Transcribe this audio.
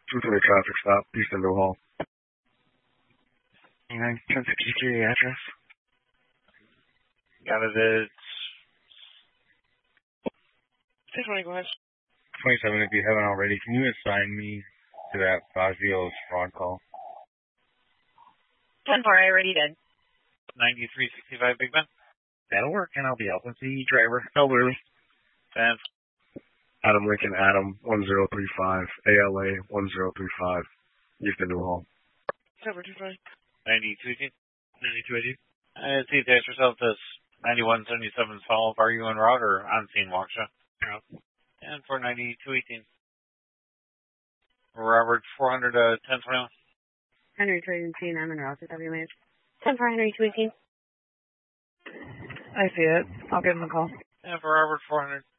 220 traffic stop, Eastern Newhall. 1063 address. Got it. It's 620, go ahead. 27, if you haven't already, can you assign me to that Fazio's fraud call? 10-4, I already did. 9365, Big Ben. That'll work, and I'll be helping the driver. Elderly. 10. Adam Lincoln, Adam 1035, ALA 1035, Eastern Newhall. 725. 9218. 9218. See, to ask yourself this 9177 solve, are you en route or on scene, Waukesha? Yeah. And for 9218. Robert 400, 1021. Henry 218, I'm en route to WH. 10-4, Henry 218. I see it. I'll give him a call. And for Robert 400.